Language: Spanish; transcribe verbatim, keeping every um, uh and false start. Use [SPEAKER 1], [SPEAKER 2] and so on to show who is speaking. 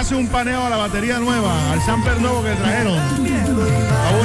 [SPEAKER 1] hace un paneo a la batería nueva, al sampler nuevo que trajeron.